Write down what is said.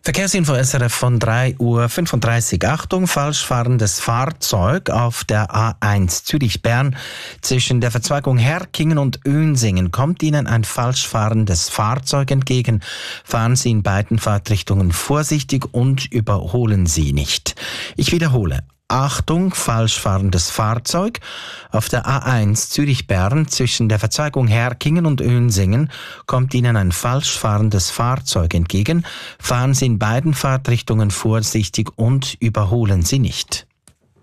Verkehrsinfo SRF von 3:35 Uhr. Achtung, falsch fahrendes Fahrzeug auf der A1 Zürich-Bern. Zwischen der Verzweigung Herkingen und Önsingen kommt Ihnen ein falsch fahrendes Fahrzeug entgegen. Fahren Sie in beiden Fahrtrichtungen vorsichtig und überholen Sie nicht. Ich wiederhole. Achtung, falsch fahrendes Fahrzeug auf der A1 Zürich-Bern zwischen der Verzweigung Herkingen und Önsingen kommt Ihnen ein falsch fahrendes Fahrzeug entgegen. Fahren Sie in beiden Fahrtrichtungen vorsichtig und überholen Sie nicht.